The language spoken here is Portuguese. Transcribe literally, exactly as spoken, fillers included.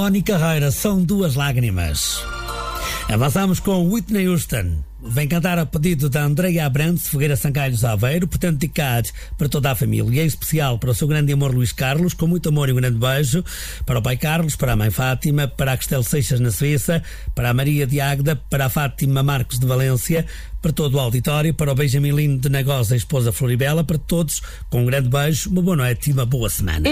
Tony Carreira, São Duas Lágrimas. Avançamos com Whitney Houston. Vem cantar a pedido da Andreia Abrantes, Fogueira Sancalhos Aveiro, portanto dedicado para toda a família. E em especial para o seu grande amor Luís Carlos, com muito amor e um grande beijo. Para o pai Carlos, para a mãe Fátima, para a Castelo Seixas na Suíça, para a Maria de Águeda, para a Fátima Marcos de Valência, para todo o auditório, para o Benjamin Lino de Nagosa, a esposa Floribela, para todos, com um grande beijo, uma boa noite e uma boa semana.